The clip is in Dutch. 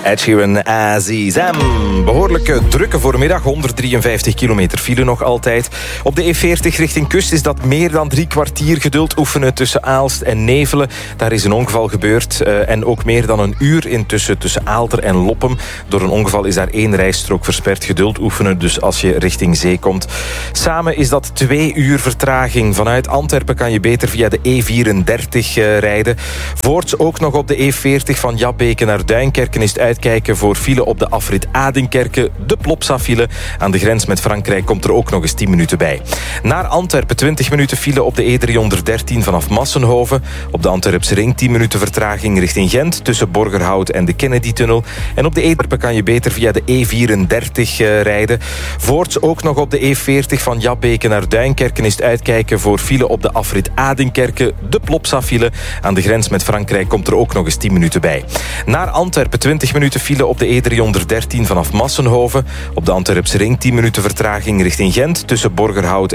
Ed Sheeran, Azizam. Behoorlijke drukke voormiddag, 153 kilometer file nog altijd. Op de E40 richting kust is dat meer dan 3 kwartier geduld oefenen tussen Aalst en Nevelen. Daar is een ongeval gebeurd en ook meer dan een uur intussen tussen Aalter en Loppem. Door een ongeval is daar 1 rijstrook versperd. Geduld oefenen dus als je richting zee komt. Samen is dat 2 uur vertraging. Vanuit Antwerpen kan je beter via de E34 rijden. Voorts ook nog op de E40 van Jabbeke naar Duinkerken is het uitkijken voor file op de afrit Adinkerke. De Plopsa-file. Aan de grens met Frankrijk komt er ook nog eens 10 minuten bij. Naar Antwerpen 20 minuten file op de E313 vanaf Massenhoven. Op de Antwerpse ring 10 minuten vertraging richting Gent tussen Borgerhout en de Kennedy-tunnel. En op de E3 kan je beter via de E34 rijden. Voorts ook nog op de E40 van Jabbeke naar Duinkerken is het uitkijken voor file op de afrit Adinkerke. De Plopsa-file. Aan de grens met Frankrijk komt er ook nog eens 10 minuten bij. Naar Antwerpen 20 minuten file op de E313 vanaf Massenhoven. Op de Antwerpse ring 10 minuten vertraging richting Gent tussen Borgerhout